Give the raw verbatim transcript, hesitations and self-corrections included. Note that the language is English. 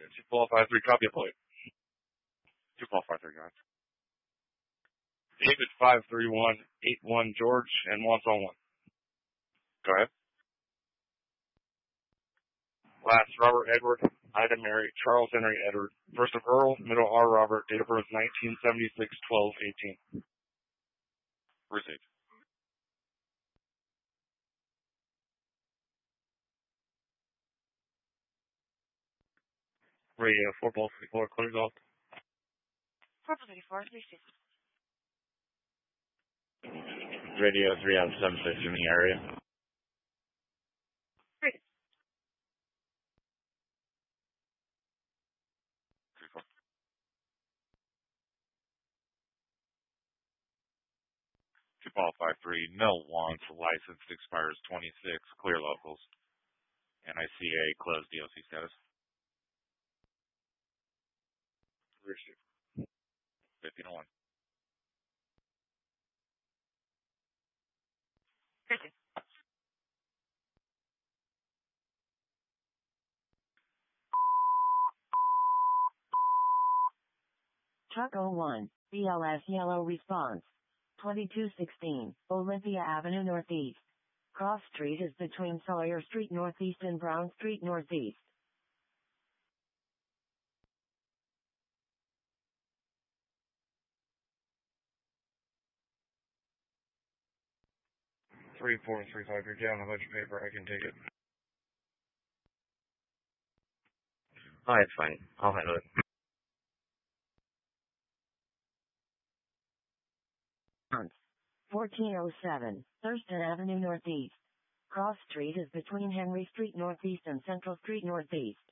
two four five three, copy a plate. two four five three, guys. David five three one eight one George and wants on one. Go ahead. Last, Robert Edward, Ida Mary, Charles Henry Edward. First of Earl, middle R Robert, date of birth nineteen seventy-six, twelve eighteen. Received. Radio four ball thirty-four, clears off. four ball thirty-four, received. Radio three out of seven six in the area. Great. three four. two four five three, no wants, license expires twenty-six, clear locals. N I C A, closed D O C status. Received. fifteen oh one. Received. Truck oh one, B L S yellow response. twenty-two sixteen, Olympia Avenue Northeast. Cross Street is between Sawyer Street Northeast and Brown Street Northeast. three four three five, you're down a bunch of paper, I can take it. Oh, it's fine. I'll handle it. fourteen oh seven, Thurston Avenue Northeast. Cross Street is between Henry Street Northeast and Central Street Northeast.